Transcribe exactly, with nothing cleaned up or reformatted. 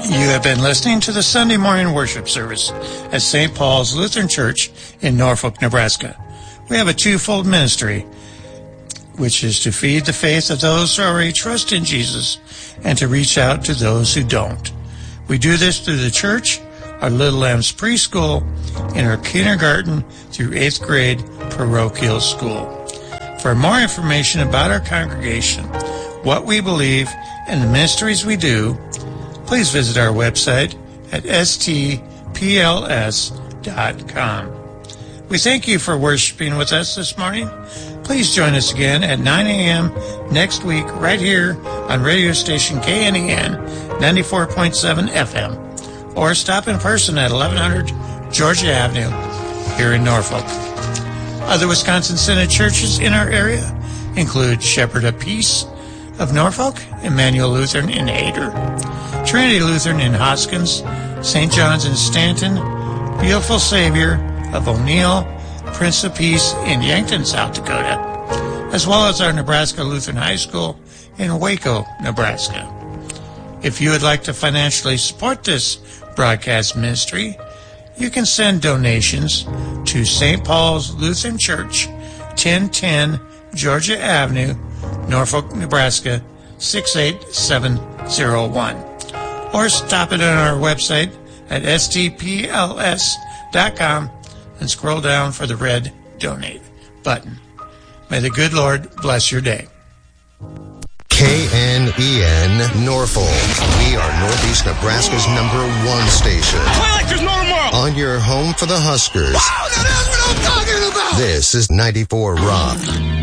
You have been listening to the Sunday morning worship service at Saint Paul's Lutheran Church in Norfolk, Nebraska. We have a twofold ministry, which is to feed the faith of those who already trust in Jesus and to reach out to those who don't. We do this through the church, our Little Lambs preschool, and our kindergarten through eighth grade parochial school. For more information about our congregation, what we believe, and the ministries we do, please visit our website at s t p l s dot com. We thank you for worshiping with us this morning. Please join us again at nine a.m. next week right here on radio station K N E N ninety-four point seven F M, or stop in person at eleven hundred Georgia Avenue here in Norfolk. Other Wisconsin Synod churches in our area include Shepherd of Peace of Norfolk, Emmanuel Lutheran in Eder, Trinity Lutheran in Hoskins, Saint John's in Stanton, Beautiful Savior of O'Neill, Prince of Peace in Yankton, South Dakota, as well as our Nebraska Lutheran High School in Waco, Nebraska. If you would like to financially support this broadcast ministry, you can send donations to Saint Paul's Lutheran Church, ten ten Georgia Avenue, Norfolk, Nebraska, six eight seven zero one. Or stop it on our website at s t p l s dot com and scroll down for the red Donate button. May the good Lord bless your day. K N E N Norfolk. We are Northeast Nebraska's number one station. Play like there's no tomorrow. On your home for the Huskers. Wow, now that's what I'm talking about. This is ninety-four Rock.